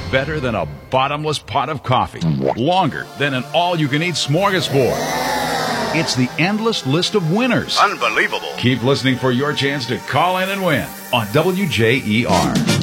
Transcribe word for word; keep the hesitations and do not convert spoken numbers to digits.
better than a bottomless pot of coffee, longer than an all-you-can-eat smorgasbord. It's the endless list of winners. Unbelievable. Keep listening for your chance to call in and win on W J E R.